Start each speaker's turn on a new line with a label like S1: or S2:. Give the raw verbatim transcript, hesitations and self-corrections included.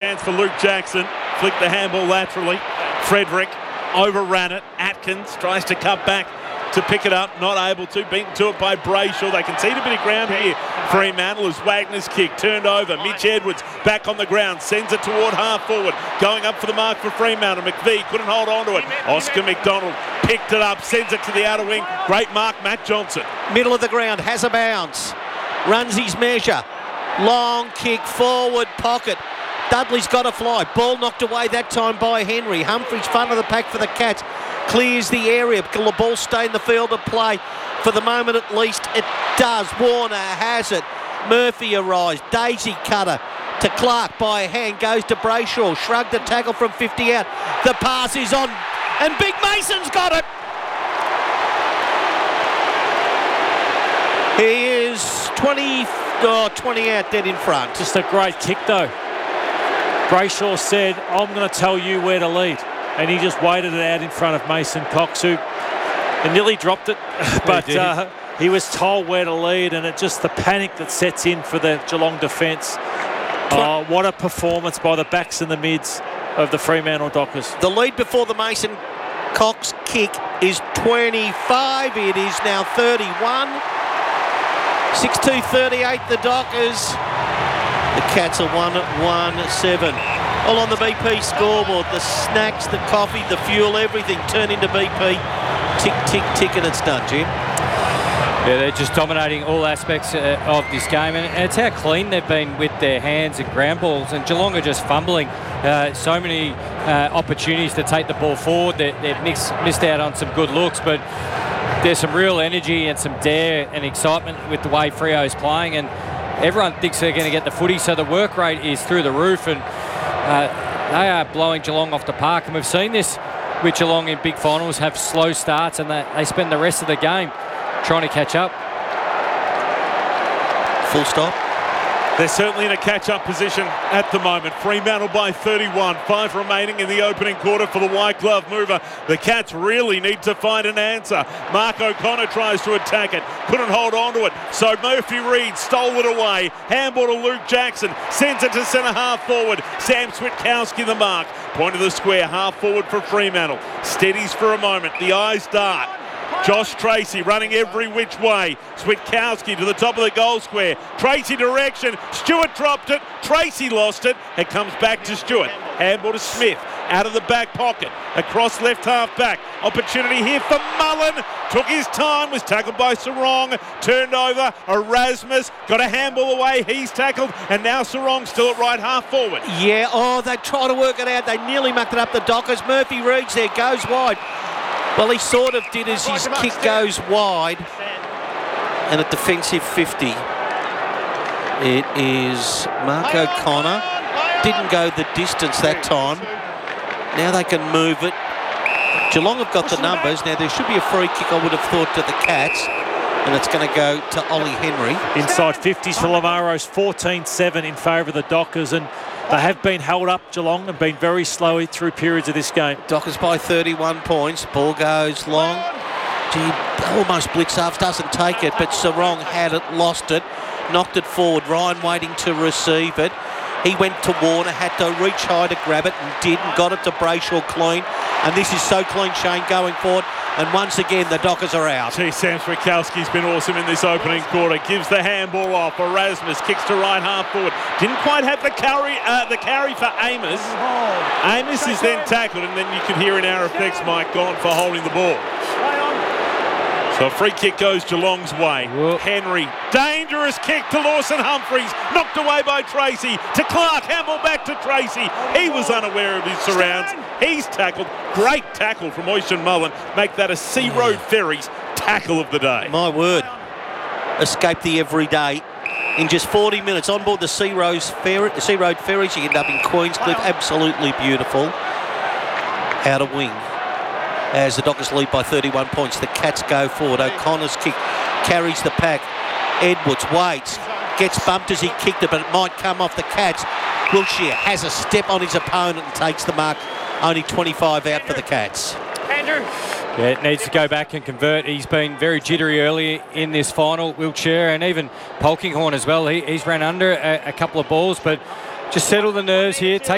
S1: chance for Luke Jackson. Flicked the handball laterally. Frederick overran it. Atkins tries to cut back to pick it up. Not able to. Beaten to it by Brayshaw. They concede a bit of ground here. Fremantle as Wagner's kick turned over. Mitch Edwards back on the ground. Sends it toward half forward. Going up for the mark for Fremantle. McVie couldn't hold on to it. Oscar McDonald picked it up. Sends it to the outer wing. Great mark, Matt Johnson.
S2: Middle of the ground. Has a bounce. Runs his measure. Long kick forward pocket. Dudley's got to fly. Ball knocked away that time by Henry. Humphries front of the pack for the Cats. Clears the area. Can the ball stay in the field of play? For the moment at least it does. Warner has it. Murphy arrives. Daisy cutter to Clark by a hand. Goes to Brayshaw. Shrugged a tackle from fifty out. The pass is on. And Big Mason's got it. He is twenty, oh, twenty out dead in front.
S3: Just a great kick though. Brayshaw said, I'm going to tell you where to lead. And he just waited it out in front of Mason Cox, who nearly dropped it. But he, uh, he was told where to lead, and it just the panic that sets in for the Geelong defence. Oh, what a performance by the backs and the mids of the Fremantle Dockers.
S2: The lead before the Mason Cox kick is twenty-five. It is now thirty-one. six two thirty-eight the Dockers. The Cats are one one seven. All on the B P scoreboard. The snacks, the coffee, the fuel, everything turn into B P. Tick, tick, tick, and it's done, Jim.
S4: Yeah, they're just dominating all aspects uh, of this game, and, and it's how clean they've been with their hands and ground balls, and Geelong are just fumbling uh, so many uh, opportunities to take the ball forward. They, they've mixed, missed out on some good looks, but there's some real energy and some dare and excitement with the way Freo is playing, and everyone thinks they're going to get the footy, so the work rate is through the roof, and uh, they are blowing Geelong off the park, and we've seen this with Geelong in big finals, have slow starts, and they, they spend the rest of the game trying to catch up.
S2: Full stop.
S1: They're certainly in a catch-up position at the moment. Fremantle by thirty-one. Five remaining in the opening quarter for the white glove mover. The Cats really need to find an answer. Mark O'Connor tries to attack it. Couldn't hold on to it. So Murphy Reid stole it away. Handball to Luke Jackson. Sends it to centre half forward. Sam Switkowski the mark. Point of the square. Half forward for Fremantle. Steadies for a moment. The eyes dart. Josh Tracy running every which way. Switkowski to the top of the goal square. Tracy direction. Stewart dropped it. Tracy lost it. It comes back to Stewart. Handball to Smith. Out of the back pocket. Across left half back. Opportunity here for Mullen. Took his time. Was tackled by Sarong. Turned over. Erasmus. Got a handball away. He's tackled. And now Sarong still at right half forward.
S2: Yeah, oh, they try to work it out. They nearly mucked it up the Dockers. Murphy Reeds there. Goes wide. Well, he sort of did as his kick goes wide. And a defensive fifty. It is Mark O'Connor. Didn't go the distance that time. Now they can move it. Geelong have got the numbers. Now there should be a free kick, I would have thought, to the Cats. And it's going to go to Ollie Henry.
S3: Inside fifties for Lamaros, fourteen seven in favour of the Dockers. And they have been held up, Geelong, and been very slow through periods of this game.
S2: Dockers by thirty-one points. Ball goes long. Gee, almost blitz half, doesn't take it, but Sarong had it, lost it, knocked it forward. Ryan waiting to receive it. He went to Warner, had to reach high to grab it, and did, and got it to Brayshaw clean. And this is so clean, Shane, going forward. And once again, the Dockers are out.
S1: Gee, Sam Switkowski's been awesome in this opening quarter. Gives the handball off. Erasmus kicks to right half forward. Didn't quite have the carry, uh, the carry for Amos. Amos is then tackled, and then you can hear in our effects, Mike, gone for holding the ball. So a free kick goes Geelong's way. Whoop. Henry, dangerous kick to Lawson Humphries, knocked away by Tracy, to Clark, handball back to Tracy. He was unaware of his surrounds. He's tackled. Great tackle from Ocean Mullen. Make that a Sea Road Ferries tackle of the day.
S2: My word. Escape the everyday. In just forty minutes, on board the Sea Road Ferry, Sea Road Ferries, you end up in Queenscliff. Absolutely beautiful. Out of wing. As the Dockers lead by thirty-one points, the Cats go forward. O'Connor's kick carries the pack. Edwards waits, gets bumped as he kicked it, but it might come off the Cats. Wiltshire has a step on his opponent and takes the mark. Only twenty-five out for the Cats.
S4: Andrew. Yeah, it needs to go back and convert. He's been very jittery early in this final, Wiltshire, and even Polkinghorn as well. He, he's ran under a, a couple of balls, but just settle the nerves here. Take